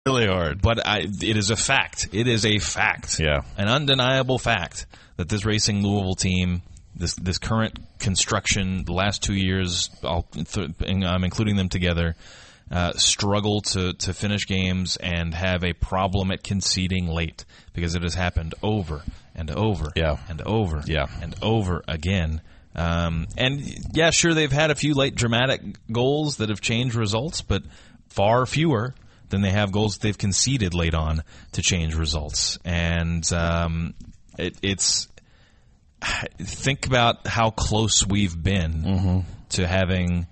really hard. But it is a fact. It is a fact. Yeah. An undeniable fact that this Racing Louisville team, this current construction, the last 2 years, I'm including them together, struggle to finish games and have a problem at conceding late, because it has happened over and over and over and over again. And yeah, sure, they've had a few late dramatic goals that have changed results, but far fewer than they have goals that they've conceded late on to change results. And it's think about how close we've been to having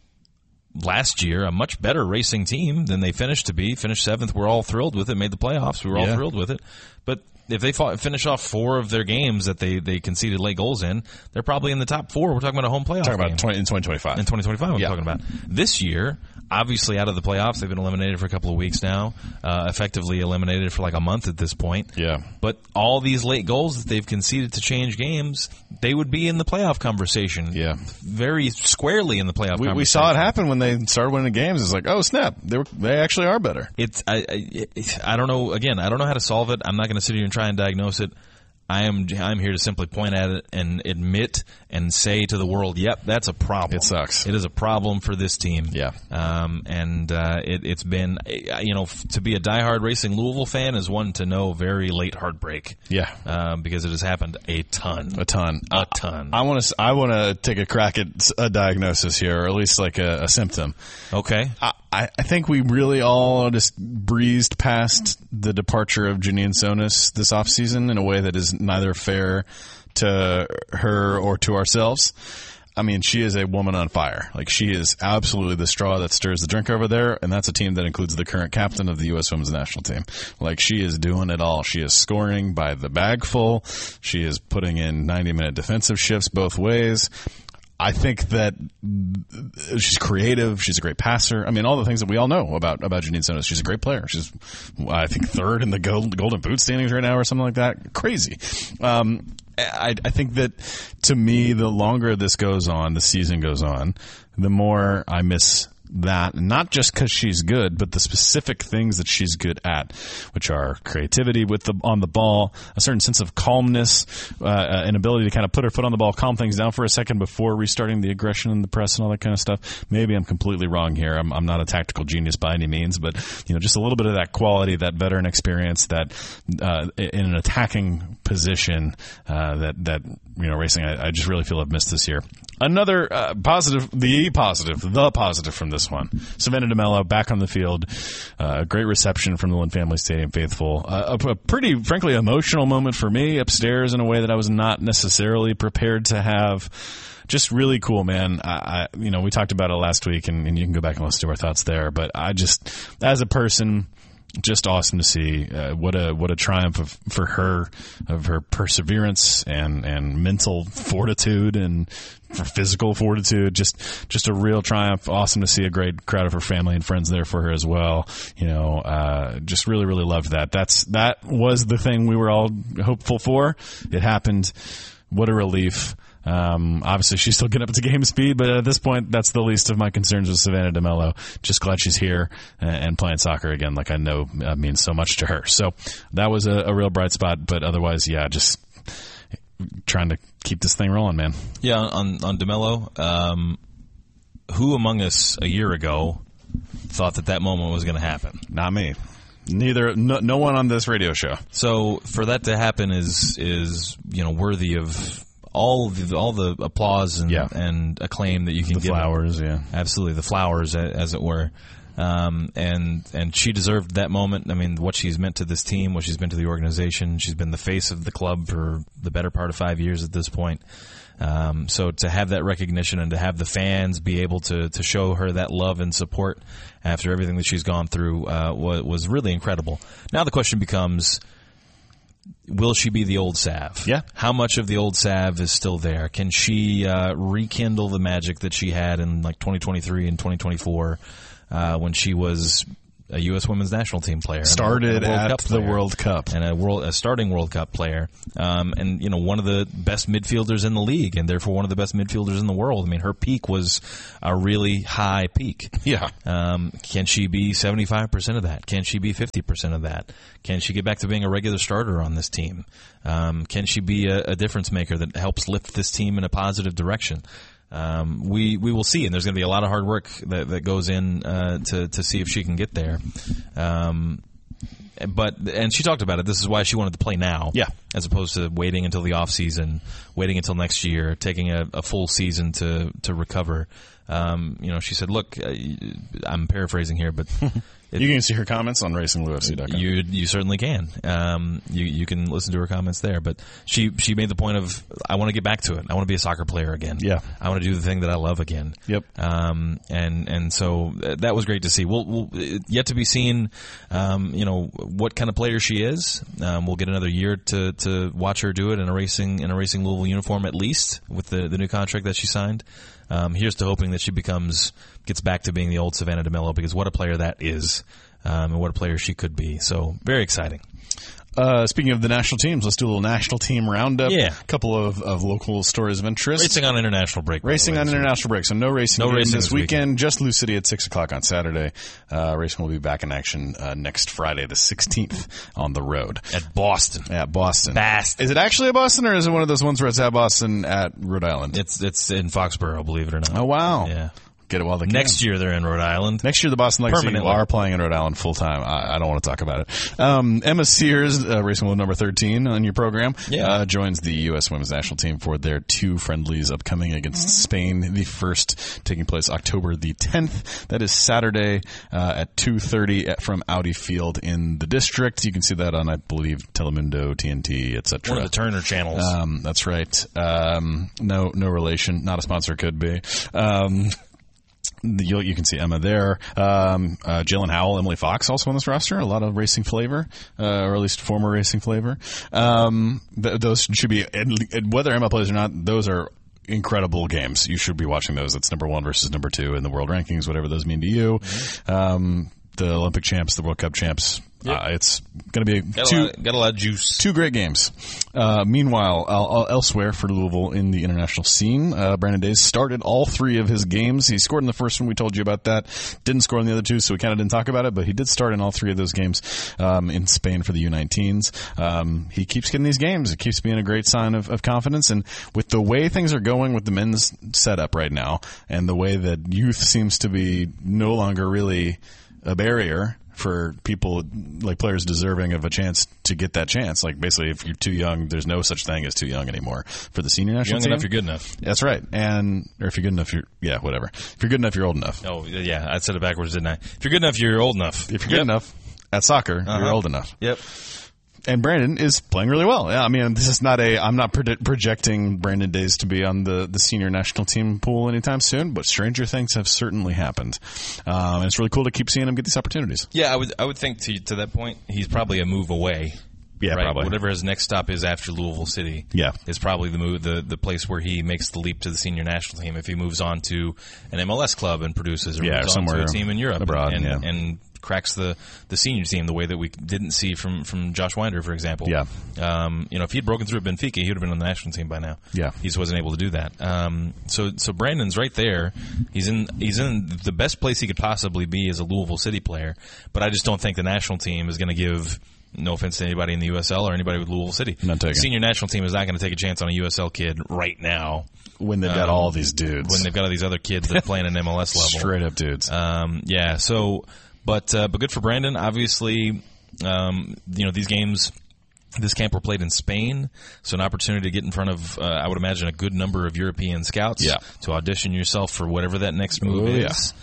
last year a much better racing team than they finished to be. Finished 7th. We're all thrilled with it. Made the playoffs. We were all thrilled with it. But if they finish off 4 of their games that they conceded late goals in, they're probably in the top 4. We're talking about a home playoff. Talking about in 2025. In 2025, I'm talking about. This year, obviously out of the playoffs, they've been eliminated for a couple of weeks now, effectively eliminated for like a month at this point. Yeah. But all these late goals that they've conceded to change games, they would be in the playoff conversation. Yeah. Very squarely in the playoff conversation. We saw it happen when they started winning games. It's like, oh, snap. They actually are better. I don't know. Again, I don't know how to solve it. I'm not going to sit here and try and diagnose it. I'm here to simply point at it and admit and say to the world, yep, that's a problem. It sucks. It is a problem for this team. Yeah. It's been, to be a diehard Racing Louisville fan is one to know very late heartbreak. Yeah. Because it has happened a ton. I want to take a crack at a diagnosis here, or at least like a symptom. Okay. I think we really all just breezed past the departure of Janine Sonis this offseason in a way that is neither fair to her or to ourselves. I mean, she is a woman on fire. Like, she is absolutely the straw that stirs the drink over there, and that's a team that includes the current captain of the U.S. Women's National Team. Like, she is doing it all. She is scoring by the bag full. She is putting in 90-minute defensive shifts both ways. I think that she's creative. She's a great passer. I mean, all the things that we all know about Janine Sonis. She's a great player. She's, I think, 3rd in the Golden Boot standings right now or something like that. Crazy. I think that, to me, the longer this goes on, the season goes on, the more I miss that, not just because she's good, but the specific things that she's good at, which are creativity on the ball, a certain sense of calmness, an ability to kind of put her foot on the ball, calm things down for a second before restarting the aggression and the press and all that kind of stuff. Maybe I'm completely wrong here. I'm not a tactical genius by any means, but just a little bit of that quality, that veteran experience, that in an attacking position that racing I just really feel I've missed this year. Another positive from this one. Savannah DeMello back on the field. Great reception from the Lynn Family Stadium faithful. A pretty, frankly, emotional moment for me upstairs in a way that I was not necessarily prepared to have. Just really cool, man. We talked about it last week, and you can go back and listen to our thoughts there. But I just, as a person, just awesome to see. What a triumph for her, of her perseverance and mental fortitude and for physical fortitude. Just a real triumph. Awesome to see a great crowd of her family and friends there for her as well. Just really, really loved that. That was the thing we were all hopeful for. It happened. What a relief. Obviously she's still getting up to game speed, but at this point, that's the least of my concerns with Savannah DeMello. Just glad she's here and playing soccer again, like I know means so much to her. So that was a real bright spot, but otherwise, yeah, just trying to keep this thing rolling, man. Yeah, on DeMello, who among us a year ago thought that moment was going to happen? Not me. Neither, no one on this radio show. So for that to happen is worthy of all the applause and acclaim that you can give. The flowers, yeah. Absolutely, the flowers, as it were. And she deserved that moment. I mean, what she's meant to this team, what she's been to the organization. She's been the face of the club for the better part of 5 years at this point. So to have that recognition and to have the fans be able to show her that love and support after everything that she's gone through was really incredible. Now the question becomes, will she be the old Sav? Yeah. How much of the old Sav is still there? Can she rekindle the magic that she had in like 2023 and 2024 when she was a U.S. women's national team player. Started and a World at Cup the player, World Cup. And a starting World Cup player. And, one of the best midfielders in the league, and therefore one of the best midfielders in the world. I mean, her peak was a really high peak. Yeah. Can she be 75% of that? Can she be 50% of that? Can she get back to being a regular starter on this team? Can she be a difference maker that helps lift this team in a positive direction? We will see, and there's going to be a lot of hard work that goes in to see if she can get there. And she talked about it. This is why she wanted to play now, as opposed to waiting until the off season, waiting until next year, taking a full season to recover. She said, "Look, I'm paraphrasing here, but." You can see her comments on RacingLuFC.com. You certainly can. You can listen to her comments there. But she made the point of, I want to get back to it. I want to be a soccer player again. Yeah. I want to do the thing that I love again. Yep. And so that was great to see. We'll yet to be seen, what kind of player she is. We'll get another year to watch her do it in a Racing Louisville uniform, at least with the new contract that she signed. Here's to hoping that she gets back to being the old Savannah DeMello, because what a player that is, and what a player she could be. So very exciting. Speaking of the national teams, let's do a little national team roundup. Yeah. A couple of local stories of interest. Racing on international break. Racing on international break. So no racing this weekend. Just Lou City at 6 o'clock on Saturday. Racing will be back in action next Friday, the 16th, on the road. At Boston. At Boston. Boston. Is it actually at Boston, or is it one of those ones where it's at Boston at Rhode Island? It's in Foxborough, believe it or not. Oh, wow. Yeah. Get it while they can. Next year they're in Rhode Island. Next year the Boston Legacy are playing in Rhode Island full time. I don't want to talk about it. Emma Sears, Racing World number 13 on your program, joins the U.S. women's national team for their 2 friendlies upcoming against Spain. The first taking place October the 10th. That is Saturday at 2:30 from Audi Field in the district. You can see that on, I believe, Telemundo, TNT, etc. One of the Turner channels. That's right. No relation. Not a sponsor, could be. You can see Emma there. Jalen Howell, Emily Fox also on this roster. A lot of racing flavor, or at least former racing flavor. Those should be, whether Emma plays or not, those are incredible games. You should be watching those. That's number 1 versus number 2 in the world rankings, whatever those mean to you. The Olympic champs, the World Cup champs. Yep. It's going to be got a lot of juice. 2 great games. Meanwhile, elsewhere for Louisville in the international scene, Brandon Days started all 3 of his games. He scored in the first one. We told you about that. Didn't score in the other 2, so we kind of didn't talk about it, but he did start in all 3 of those games in Spain for the U19s. He keeps getting these games. It keeps being a great sign of confidence. And with the way things are going with the men's setup right now, and the way that youth seems to be no longer really a barrier for people, like players deserving of a chance to get that chance. Like basically, if you're too young, there's no such thing as too young anymore for the senior national team. Young enough, you're good enough. That's right. Or if you're good enough, whatever. If you're good enough, you're old enough. Oh, yeah. I said it backwards, didn't I? If you're good enough, you're old enough. If you're good enough at soccer, you're old enough. Yep. And Brandon is playing really well. Yeah, I mean, this is not I'm not projecting Brandon Days to be on the senior national team pool anytime soon, but stranger things have certainly happened. And it's really cool to keep seeing him get these opportunities. Yeah, I would think to that point, he's probably a move away. Yeah, right? Probably. Whatever his next stop is after Louisville City, is probably the place where he makes the leap to the senior national team. If he moves on to an MLS club and produces, or moves on to a team in Europe abroad, and cracks the senior team the way that we didn't see from Josh Winder, for example. Yeah. If he'd broken through at Benfica, he would have been on the national team by now. Yeah. He just wasn't able to do that. So Brandon's right there. He's in the best place he could possibly be as a Louisville City player, but I just don't think the national team is going to give, no offense to anybody in the USL or anybody with Louisville City. The senior national team is not going to take a chance on a USL kid right now. When they've got all these dudes. When they've got all these other kids that play in an MLS level. Straight up dudes. But good for Brandon. Obviously, these games, this camp were played in Spain, so an opportunity to get in front of, I would imagine, a good number of European scouts to audition yourself for whatever that next move is.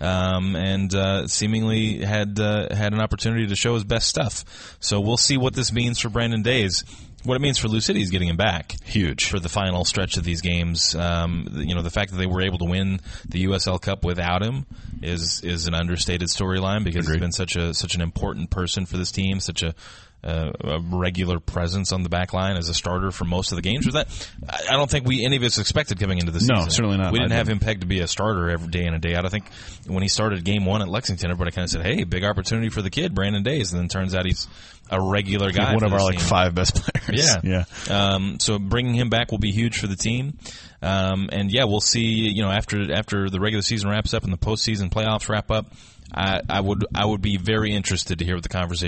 And seemingly had an opportunity to show his best stuff. So we'll see what this means for Brandon Days. What it means for Lou City is getting him back. Huge. For the final stretch of these games. The fact that they were able to win the USL Cup without him is an understated storyline, because he's been such an important person for this team, such a a regular presence on the back line as a starter for most of the games. Was that? I don't think any of us expected coming into the season. No, certainly not. We didn't have him pegged to be a starter every day in and day out. I think when he started game 1 at Lexington, everybody kind of said, "Hey, big opportunity for the kid, Brandon Days," and then turns out he's a regular guy. One of our team. 5 best players. Yeah. So bringing him back will be huge for the team. And we'll see. After the regular season wraps up and the postseason playoffs wrap up, I would be very interested to hear what the conversation